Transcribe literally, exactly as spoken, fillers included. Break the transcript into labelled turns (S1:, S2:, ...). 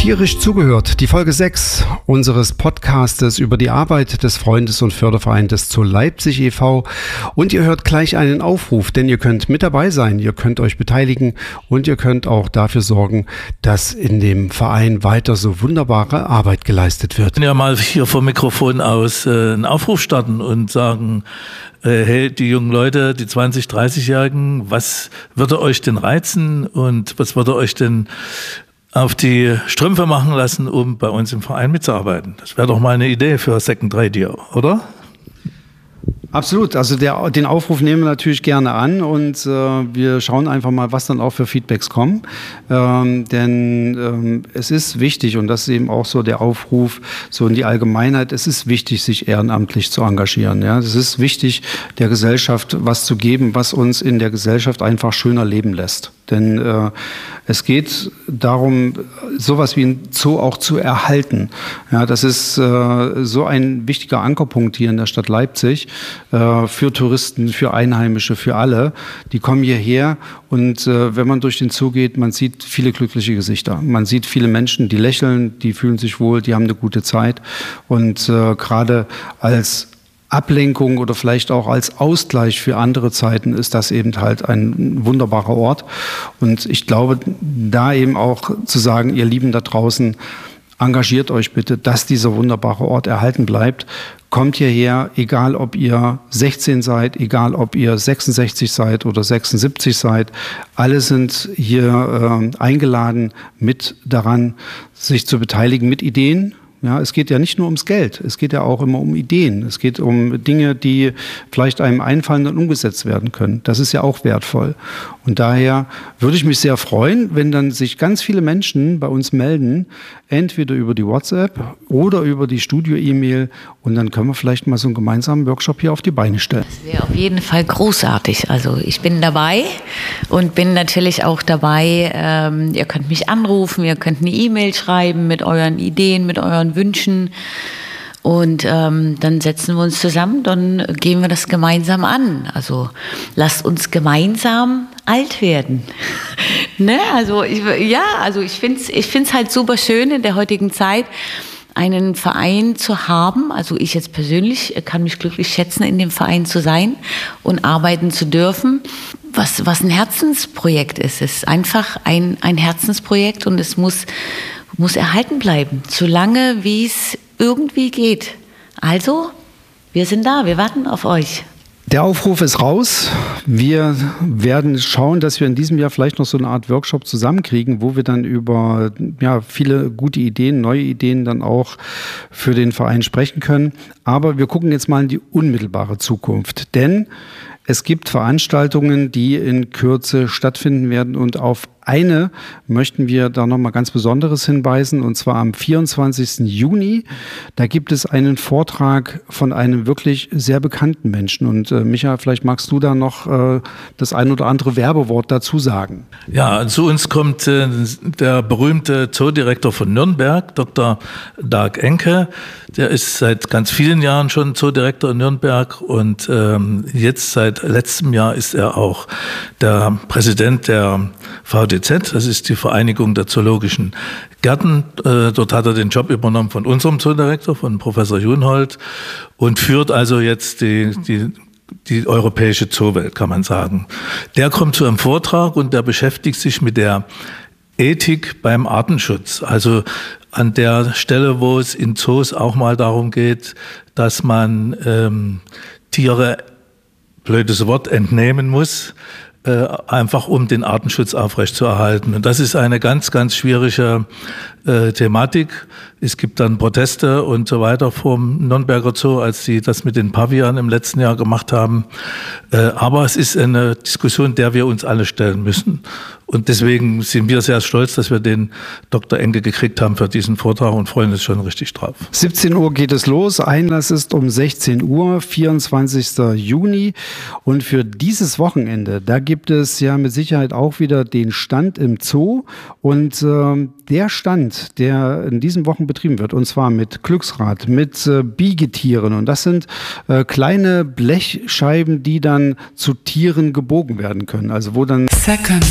S1: Tierisch zugehört, die Folge sechs unseres Podcastes über die Arbeit des Freundes- und Fördervereins Zoo Leipzig e V Und ihr hört gleich einen Aufruf, denn ihr könnt mit dabei sein, ihr könnt euch beteiligen und ihr könnt auch dafür sorgen, dass in dem Verein weiter so wunderbare Arbeit geleistet wird.
S2: Wir können ja mal hier vom Mikrofon aus äh, einen Aufruf starten und sagen, äh, hey, die jungen Leute, die zwanzig-, dreißig-Jährigen, was würde euch denn reizen und was würde euch denn auf die Strümpfe machen lassen, um bei uns im Verein mitzuarbeiten? Das wäre doch mal eine Idee für Second Radio, oder?
S1: Absolut, also der, den Aufruf nehmen wir natürlich gerne an und äh, wir schauen einfach mal, was dann auch für Feedbacks kommen, ähm, denn ähm, es ist wichtig und das ist eben auch so der Aufruf so in die Allgemeinheit, es ist wichtig, sich ehrenamtlich zu engagieren. Ja? Es ist wichtig, der Gesellschaft was zu geben, was uns in der Gesellschaft einfach schöner leben lässt. Denn äh, es geht darum, sowas wie ein Zoo auch zu erhalten. Ja, das ist äh, so ein wichtiger Ankerpunkt hier in der Stadt Leipzig äh, für Touristen, für Einheimische, für alle. Die kommen hierher und äh, wenn man durch den Zoo geht, man sieht viele glückliche Gesichter. Man sieht viele Menschen, die lächeln, die fühlen sich wohl, die haben eine gute Zeit. Und äh, gerade als Ablenkung oder vielleicht auch als Ausgleich für andere Zeiten ist das eben halt ein wunderbarer Ort. Und ich glaube, da eben auch zu sagen, ihr Lieben da draußen, engagiert euch bitte, dass dieser wunderbare Ort erhalten bleibt. Kommt hierher, egal ob ihr sechzehn seid, egal ob ihr sechsundsechzig seid oder sechsundsiebzig seid. Alle sind hier äh, eingeladen, mit daran sich zu beteiligen mit Ideen. Ja, es geht ja nicht nur ums Geld, es geht ja auch immer um Ideen. Es geht um Dinge, die vielleicht einem einfallen und umgesetzt werden können. Das ist ja auch wertvoll. Und daher würde ich mich sehr freuen, wenn dann sich ganz viele Menschen bei uns melden, entweder über die WhatsApp oder über die Studio-E-Mail. Und dann können wir vielleicht mal so einen gemeinsamen Workshop hier auf die Beine stellen.
S3: Das wäre auf jeden Fall großartig. Also ich bin dabei und bin natürlich auch dabei. Ähm, ihr könnt mich anrufen, ihr könnt eine E-Mail schreiben mit euren Ideen, mit euren Wünschen. Und ähm, dann setzen wir uns zusammen, dann gehen wir das gemeinsam an. Also lasst uns gemeinsam alt werden. Ne? Also ich, ja, also ich finde es ich find's halt super schön in der heutigen Zeit, einen Verein zu haben. Also ich jetzt persönlich kann mich glücklich schätzen, in dem Verein zu sein und arbeiten zu dürfen. Was, was ein Herzensprojekt ist. Es ist einfach ein, ein Herzensprojekt und es muss, muss erhalten bleiben, solange wie es irgendwie geht. Also, wir sind da, wir warten auf euch.
S1: Der Aufruf ist raus. Wir werden schauen, dass wir in diesem Jahr vielleicht noch so eine Art Workshop zusammenkriegen, wo wir dann über ja, viele gute Ideen, neue Ideen dann auch für den Verein sprechen können. Aber wir gucken jetzt mal in die unmittelbare Zukunft. Denn es gibt Veranstaltungen, die in Kürze stattfinden werden und auf eine möchten wir da nochmal ganz Besonderes hinweisen, und zwar am vierundzwanzigsten Juni. Da gibt es einen Vortrag von einem wirklich sehr bekannten Menschen. Und äh, Micha, vielleicht magst du da noch äh, das ein oder andere Werbewort dazu sagen.
S2: Ja, zu uns kommt äh, der berühmte Zoodirektor von Nürnberg, Doktor Dag Enke. Der ist seit ganz vielen Jahren schon Zoodirektor in Nürnberg und ähm, jetzt seit letztem Jahr ist er auch der Präsident der V D Z, das ist die Vereinigung der zoologischen Gärten. Äh, dort hat er den Job übernommen von unserem Zoodirektor, von Professor Junhold, und führt also jetzt die, die, die europäische Zoowelt, kann man sagen. Der kommt zu einem Vortrag und der beschäftigt sich mit der Ethik beim Artenschutz. Also an der Stelle, wo es in Zoos auch mal darum geht, dass man ähm, Tiere, blödes Wort, entnehmen muss, äh, einfach um den Artenschutz aufrechtzuerhalten. Und das ist eine ganz, ganz schwierige äh, Thematik. Es gibt dann Proteste und so weiter vom Nürnberger Zoo, als sie das mit den Pavianen im letzten Jahr gemacht haben. Äh, aber es ist eine Diskussion, der wir uns alle stellen müssen. Und deswegen sind wir sehr stolz, dass wir den Doktor Enke gekriegt haben für diesen Vortrag und freuen uns schon richtig drauf.
S1: siebzehn Uhr geht es los. Einlass ist um sechzehn Uhr, vierundzwanzigsten Juni. Und für dieses Wochenende, da gibt es ja mit Sicherheit auch wieder den Stand im Zoo. Und äh, der Stand, der in diesen Wochen betrieben wird, und zwar mit Glücksrad, mit äh, Biegetieren. Und das sind äh, kleine Blechscheiben, die dann zu Tieren gebogen werden können. Also wo dann...
S4: Second.